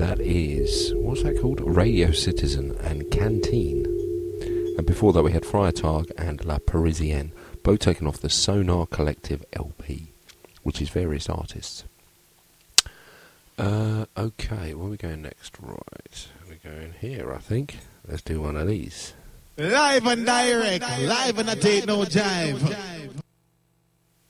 That is, what's that called? Radio Citizen and Canteen. And before that we had Friar Targ and La Parisienne, both taken off the Sonar Collective LP, which is various artists. Okay, where are we going next? Right, we're going here, I think. Let's do one of these. Live and direct, live and I take no jive.